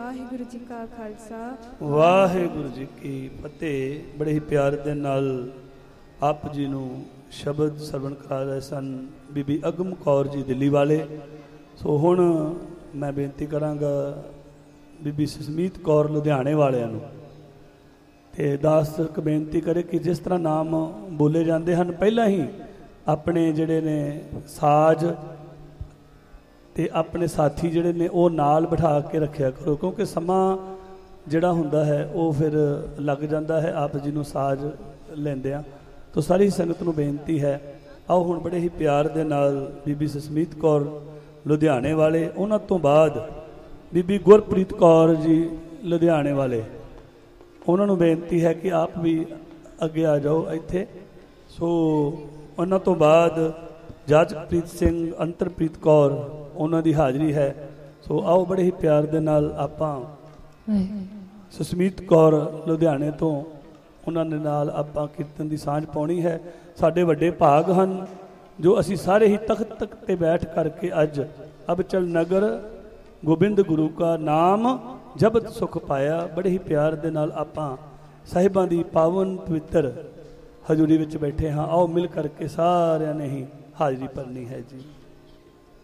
ਵਾਹਿਗੁਰੂ ਜੀ ਕਾ ਖਾਲਸਾ ਵਾਹਿਗੁਰੂ ਜੀ ਕੀ ਫਤਿਹ। ਬੜੇ ਹੀ ਪਿਆਰ ਦੇ ਨਾਲ ਆਪ ਜੀ ਨੂੰ ਸ਼ਬਦ ਸਰਵਣ ਕਰਾ ਰਹੇ ਸਨ ਬੀਬੀ ਅਗਮ ਕੌਰ ਜੀ ਦਿੱਲੀ ਵਾਲੇ। ਸੋ ਹੁਣ ਮੈਂ ਬੇਨਤੀ ਕਰਾਂਗਾ ਬੀਬੀ ਸੁਸ਼ਮੀਤ ਕੌਰ ਲੁਧਿਆਣੇ ਵਾਲਿਆਂ ਨੂੰ, ਤੇ ਦਾਸਤਕ ਬੇਨਤੀ ਕਰੇ ਕਿ ਜਿਸ ਤਰ੍ਹਾਂ ਨਾਮ ਬੋਲੇ ਜਾਂਦੇ ਹਨ ਪਹਿਲਾਂ ਹੀ ਆਪਣੇ ਜਿਹੜੇ ਨੇ ਸਾਜ਼ ਤੇ ਆਪਣੇ ਸਾਥੀ ਜਿਹੜੇ ਨੇ ਉਹ ਨਾਲ ਬਿਠਾ ਕੇ ਰੱਖਿਆ ਕਰੋ, ਕਿਉਂਕਿ ਸਮਾਂ ਜਿਹੜਾ ਹੁੰਦਾ ਹੈ ਉਹ ਫਿਰ ਲੱਗ ਜਾਂਦਾ ਹੈ ਆਪ ਜੀ ਨੂੰ ਸਾਜ਼ ਲੈਂਦਿਆਂ। ਤਾਂ ਸਾਰੀ ਸੰਗਤ ਨੂੰ ਬੇਨਤੀ ਹੈ, ਆਓ ਹੁਣ ਬੜੇ ਹੀ ਪਿਆਰ ਦੇ ਨਾਲ ਬੀਬੀ ਸੁਸ਼ਮੀਤ ਕੌਰ ਲੁਧਿਆਣੇ ਵਾਲੇ, ਉਹਨਾਂ ਤੋਂ ਬਾਅਦ ਬੀਬੀ ਗੁਰਪ੍ਰੀਤ ਕੌਰ ਜੀ ਲੁਧਿਆਣੇ ਵਾਲੇ, ਉਹਨਾਂ ਨੂੰ ਬੇਨਤੀ ਹੈ ਕਿ ਆਪ ਵੀ ਅੱਗੇ ਆ ਜਾਓ ਇੱਥੇ। ਸੋ ਉਹਨਾਂ ਤੋਂ ਬਾਅਦ ਜਸਪ੍ਰੀਤ ਸਿੰਘ, ਅੰਤਰਪ੍ਰੀਤ ਕੌਰ, ਉਹਨਾਂ ਦੀ ਹਾਜ਼ਰੀ ਹੈ। ਸੋ ਆਓ ਬੜੇ ਹੀ ਪਿਆਰ ਦੇ ਨਾਲ ਆਪਾਂ ਸੁਸ਼ਮੀਤ ਕੌਰ ਲੁਧਿਆਣੇ ਤੋਂ ਉਹਨਾਂ ਦੇ ਨਾਲ ਆਪਾਂ ਕੀਰਤਨ ਦੀ ਸਾਂਝ ਪਾਉਣੀ ਹੈ। ਸਾਡੇ ਵੱਡੇ ਭਾਗ ਹਨ ਜੋ ਅਸੀਂ ਸਾਰੇ ਹੀ ਤਖਤ ਤਖਤ ਤੇ ਬੈਠ ਕਰਕੇ ਅੱਜ ਅਬ ਚਲ ਨਗਰ ਗੋਬਿੰਦ ਗੁਰੂ ਕਾ ਨਾਮ ਜਪਤ ਸੁਖ ਪਾਇਆ। ਬੜੇ ਹੀ ਪਿਆਰ ਦੇ ਨਾਲ ਆਪਾਂ ਸਾਹਿਬਾਂ ਦੀ ਪਾਵਨ ਪਵਿੱਤਰ ਹਜ਼ੂਰੀ ਵਿੱਚ ਬੈਠੇ ਹਾਂ। ਆਓ ਮਿਲ ਕਰਕੇ ਸਾਰਿਆਂ ਨੇ ਹੀ ਹਾਜ਼ਰੀ ਭਰਨੀ ਹੈ ਜੀ।